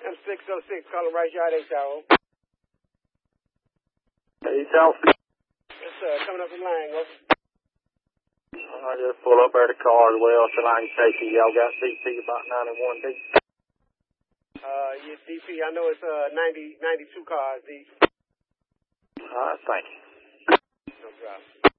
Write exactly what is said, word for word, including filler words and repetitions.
M six oh six, calling Rice Yard, H Tower. Hey, Tower. Yes, sir. Coming up the line, over. I just pull up there the car as well, so I can take you. Y'all got D P about ninety-one D. Uh, yeah, D P, I know it's uh ninety, ninety-two cars, D. All right, thank you. No problem.